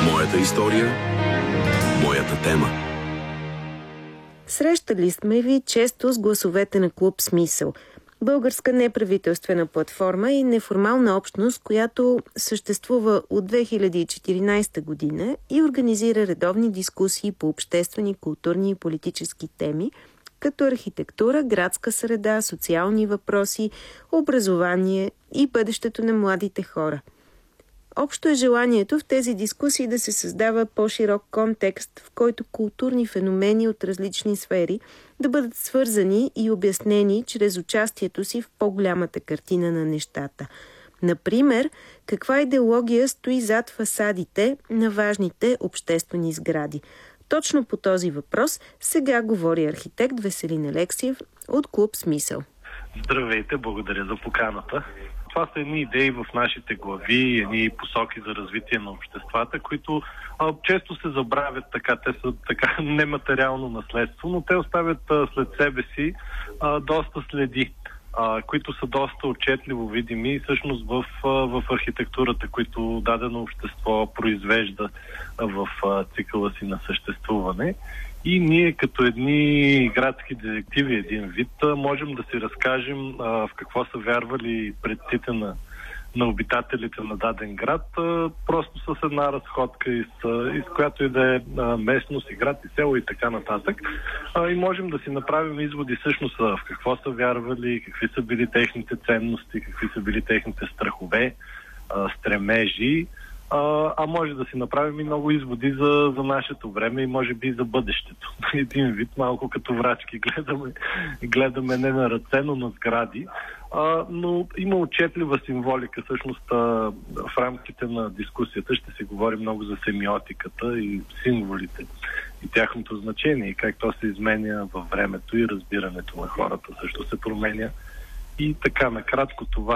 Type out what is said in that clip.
Моята история, моята тема. Срещали сме ви често с гласовете на Клуб Смисъл. Българска неправителствена платформа и неформална общност, която съществува от 2014 година и организира редовни дискусии по обществени, културни и политически теми, като архитектура, градска среда, социални въпроси, образование и бъдещето на младите хора. Общо е желанието в тези дискусии да се създава по-широк контекст, в който културни феномени от различни сфери да бъдат свързани и обяснени чрез участието си в по-голямата картина на нещата. Например, каква идеология стои зад фасадите на важните обществени сгради. Точно по този въпрос сега говори архитект Веселин Алексиев от Клуб Смисъл. Здравейте, благодаря за поканата. Това са едни идеи в нашите глави, едни посоки за развитие на обществата, които често се забравят така. Те са така нематериално наследство, но те оставят след себе си доста следи, които са доста отчетливо видими и всъщност в архитектурата, които дадено общество произвежда в цикъла си на съществуване. И ние като едни градски детективи, един вид, можем да си разкажем в какво са вярвали предците на обитателите на даден град, просто с една разходка из която и да е местност, и град, и село и така нататък. И можем да си направим изводи всъщност в какво са вярвали, какви са били техните ценности, какви са били техните страхове, стремежи. А може да си направим и много изводи за нашето време и може би и за бъдещето. Един вид, малко като врачки гледаме не на ръце, но на сгради. Но има отчетлива символика. Всъщност в рамките на дискусията ще се говори много за семиотиката и символите и тяхното значение и как то се изменя във времето и разбирането на хората също се променя. И така, накратко това